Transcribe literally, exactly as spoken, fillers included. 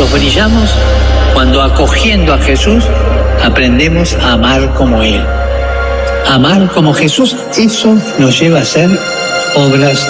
nosotros brillamos cuando, acogiendo a Jesús, aprendemos a amar como Él. Amar como Jesús, eso nos lleva a hacer obras